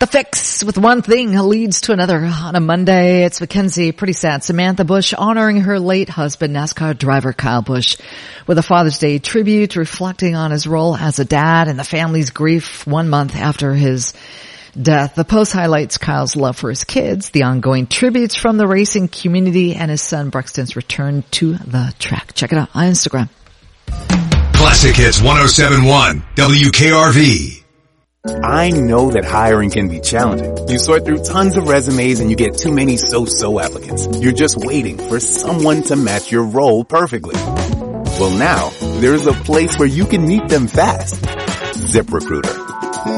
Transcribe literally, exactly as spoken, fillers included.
The Fix with one thing leads to another on a Monday. It's Mackenzie, pretty sad. Samantha Bush honoring her late husband, NASCAR driver Kyle Busch, with a Father's Day tribute reflecting on his role as a dad and the family's grief one month after his death. The post highlights Kyle's love for his kids, the ongoing tributes from the racing community, and his son Brexton's return to the track. Check it out on Instagram. Classic Hits one oh seven point one W K R V. I know that hiring can be challenging. You sort through tons of resumes and you get too many so-so applicants. You're just waiting for someone to match your role perfectly. Well, now there's a place where you can meet them fast. ZipRecruiter.